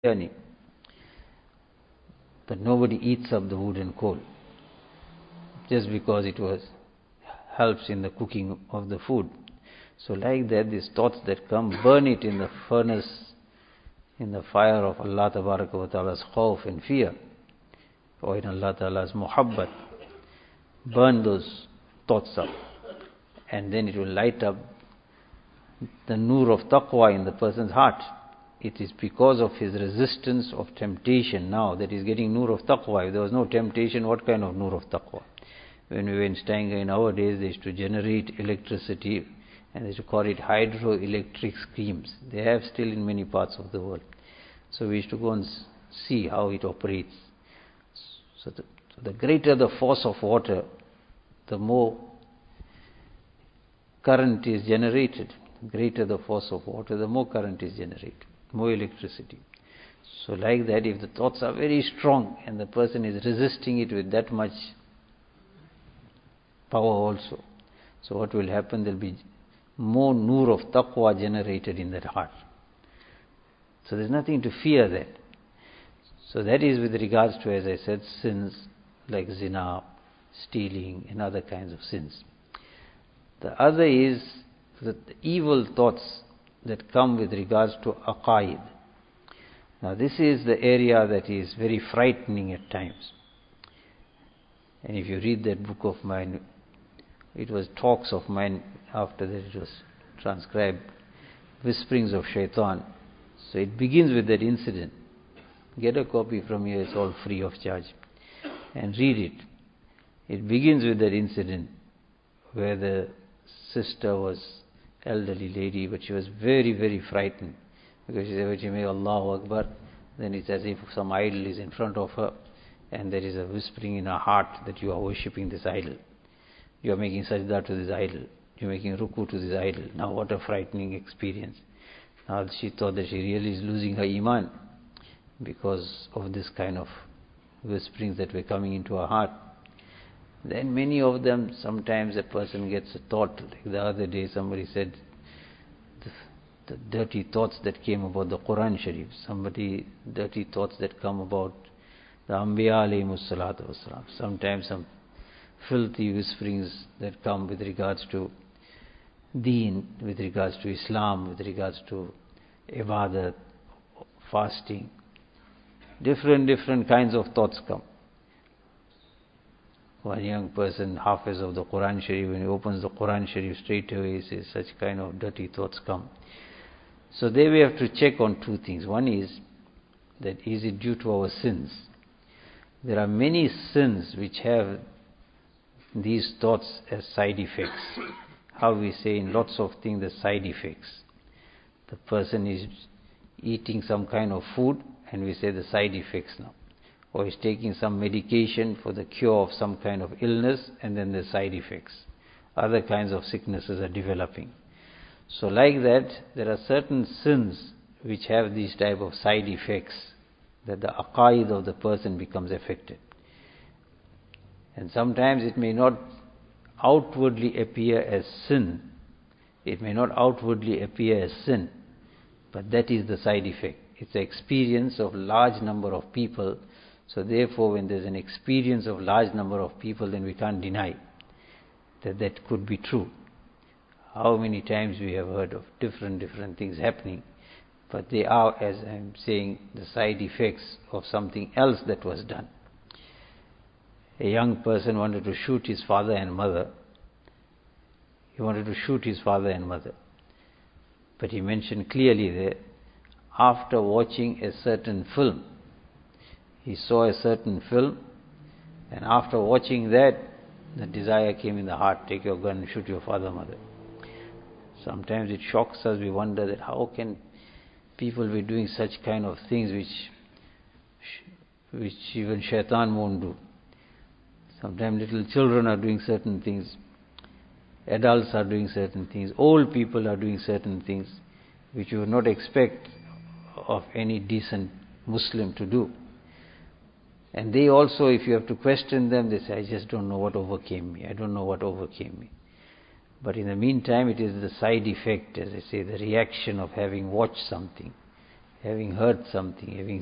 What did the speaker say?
biryani, but nobody eats up the wood and coal just because it helps in the cooking of the food. So like that, these thoughts that come, burn it in the furnace, in the fire of Allah Tabaraka wa Ta'ala's khawf and fear, or in Allah Ta'ala's muhabbat. Burn those thoughts up, and then it will light up the nur of taqwa in the person's heart. It is because of his resistance of temptation now that he's getting nur of taqwa. If there was no temptation, what kind of nur of taqwa? When we were in Stavanger in our days, they used to generate electricity, and they used to call it hydroelectric schemes. They have still in many parts of the world. So we used to go and see how it operates. So the greater the force of water, the more current is generated. The greater the force of water, the more current is generated, more electricity. So like that, if the thoughts are very strong and the person is resisting it with that much power also, so what will happen? There will be more nur of taqwa generated in that heart. So there's nothing to fear there. So that is with regards to, as I said, sins like zina, stealing and other kinds of sins. The other is the evil thoughts that come with regards to aqaid. Now this is the area that is very frightening at times. And if you read that book of mine, it was talks of mine, after that it was transcribed, Whisperings of Shaitan. So it begins with that incident. Get a copy from here, it's all free of charge. And read it. It begins with that incident where the sister was elderly lady, but she was very, very frightened. Because she said, when she made Allahu Akbar, then it's as if some idol is in front of her, and there is a whispering in her heart that you are worshipping this idol. You are making sajda to this idol. You are making ruku to this idol. Now what a frightening experience. Now she thought that she really is losing her iman because of this kind of whisperings that were coming into her heart. Then many of them, sometimes a person gets a thought, like the other day somebody said, the dirty thoughts that came about the Quran Sharif, dirty thoughts that come about the Anbiya alayhimus salatu wasalam, sometimes some filthy whisperings that come with regards to deen, with regards to Islam, with regards to ibadat, fasting. Different kinds of thoughts come. One young person, Hafiz of the Quran Sharif, when he opens the Quran Sharif, straight away he says such kind of dirty thoughts come. So there we have to check on two things. One is that is it due to our sins? There are many sins which have these thoughts as side effects. How we say in lots of things, the side effects. The person is eating some kind of food and we say the side effects now. Or is taking some medication for the cure of some kind of illness and then the side effects. Other kinds of sicknesses are developing. So like that, there are certain sins which have these type of side effects, that the aqaid of the person becomes affected. And sometimes it may not outwardly appear as sin. It may not outwardly appear as sin, but that is the side effect. It's the experience of large number of people. So therefore, when there's an experience of large number of people, then we can't deny that that could be true. How many times we have heard of different things happening, but they are, as I'm saying, the side effects of something else that was done. A young person wanted to shoot his father and mother. He wanted to shoot his father and mother. But he mentioned clearly there, after watching a certain film, he saw a certain film, and after watching that, the desire came in the heart, take your gun and shoot your father, mother. Sometimes it shocks us, we wonder that how can people be doing such kind of things which even shaitan won't do. Sometimes little children are doing certain things, adults are doing certain things, old people are doing certain things which you would not expect of any decent Muslim to do. And they also, if you have to question them, they say, I just don't know what overcame me. I don't know what overcame me. But in the meantime, it is the side effect, as I say, the reaction of having watched something. having heard something, having